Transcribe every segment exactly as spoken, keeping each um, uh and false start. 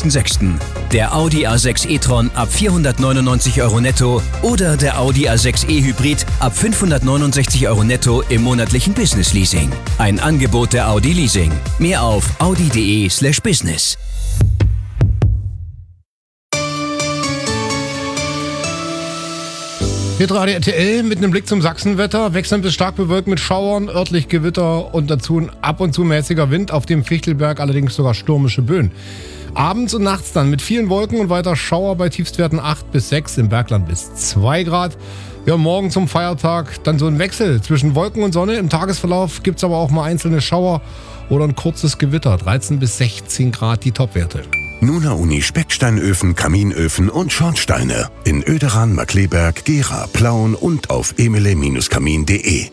einunddreißigsten sechsten Der Audi A sechs e-tron ab vierhundertneunundneunzig Euro netto oder der Audi A sechs e-Hybrid ab fünfhundertneunundsechzig Euro netto im monatlichen Business Leasing. Ein Angebot der Audi Leasing. Mehr auf audi.de slash business. Hitradio R T L mit einem Blick zum Sachsenwetter. Wechselnd bis stark bewölkt mit Schauern, örtlich Gewitter und dazu ein ab und zu mäßiger Wind. Auf dem Fichtelberg allerdings sogar stürmische Böen. Abends und nachts dann mit vielen Wolken und weiter Schauer bei Tiefstwerten acht bis sechs, im Bergland bis zwei Grad. Ja, morgen zum Feiertag dann so ein Wechsel zwischen Wolken und Sonne. Im Tagesverlauf gibt es aber auch mal einzelne Schauer oder ein kurzes Gewitter. dreizehn bis sechzehn Grad die Topwerte. Nuna Uni Specksteinöfen, Kaminöfen und Schornsteine in Oederan, Markleberg, Gera, Plauen und auf emele Kamin punkt de.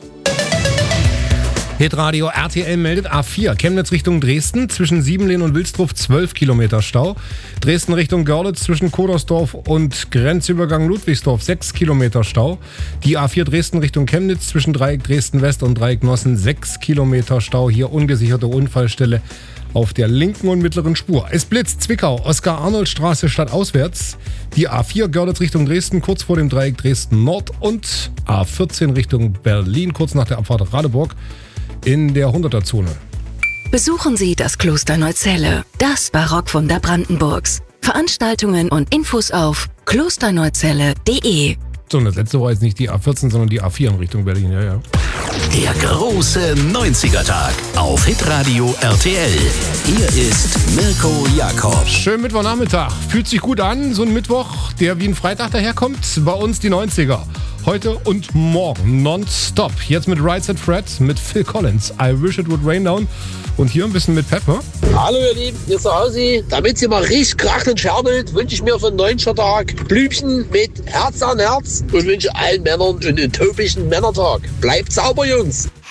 Hitradio R T L meldet A vier, Chemnitz Richtung Dresden, zwischen Siebenlehn und Wilsdruff zwölf Kilometer Stau. Dresden Richtung Görlitz zwischen Kodersdorf und Grenzübergang Ludwigsdorf sechs Kilometer Stau. Die A vier Dresden Richtung Chemnitz zwischen Dreieck Dresden West und Dreieck Nossen sechs Kilometer Stau. Hier ungesicherte Unfallstelle auf der linken und mittleren Spur. Es blitzt Zwickau, Oskar-Arnold-Straße stadtauswärts. Die A vier Görlitz Richtung Dresden kurz vor dem Dreieck Dresden Nord und A vierzehn Richtung Berlin kurz nach der Abfahrt Radeburg in der hunderter-Zone. Besuchen Sie das Kloster Neuzelle, das Barockwunder Brandenburgs. Veranstaltungen und Infos auf klosterneuzelle punkt de. So, und das letzte war jetzt nicht die A vierzehn, sondern die A vier in Richtung Berlin, ja, ja. Der große neunziger-Tag auf Hitradio R T L. Hier ist Mirko Jakob. Schönen Mittwochnachmittag. Fühlt sich gut an, so ein Mittwoch, der wie ein Freitag daherkommt. Bei uns die neunziger. Heute und morgen nonstop. Jetzt mit Right Said Fred, mit Phil Collins. I Wish It Would Rain Down. Und hier ein bisschen mit Pepper. Hallo ihr Lieben, hier ist der Hausi. Damit sie mal richtig kracht und scherbelt, wünsche ich mir für den neunziger-Tag Blümchen mit Herz an Herz und wünsche allen Männern einen utopischen Männertag. Bleibt sauber, Jungs.